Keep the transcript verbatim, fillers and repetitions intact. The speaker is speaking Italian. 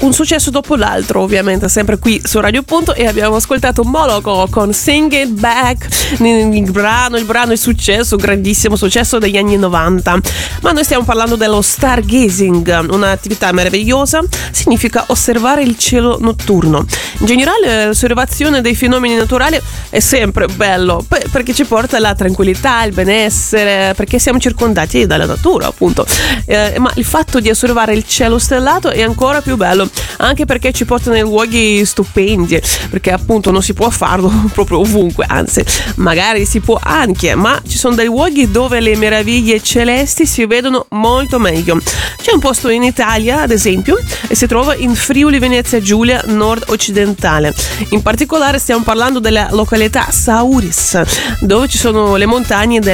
un successo dopo l'altro, ovviamente, sempre qui su Radio Punto, e abbiamo ascoltato Moloko con Sing It Back, il brano, il brano è successo, grandissimo successo degli anni novanta. Ma noi stiamo parlando dello stargazing, un'attività meravigliosa, significa osservare il cielo notturno. In generale l'osservazione dei fenomeni naturali è sempre bello, perché ci porta alla tranquillità, il benessere, perché siamo circondati dalla natura, appunto. Eh, ma il fatto di osservare il cielo stellato è ancora più bello, anche perché ci porta nei luoghi stupendi, perché appunto non si può farlo proprio ovunque, anzi magari si può anche, ma ci sono dei luoghi dove le meraviglie celesti si vedono molto meglio. C'è un posto in Italia, ad esempio, e si trova in Friuli Venezia Giulia nord-occidentale. In particolare stiamo parlando della località Sauris, dove ci sono le montagne del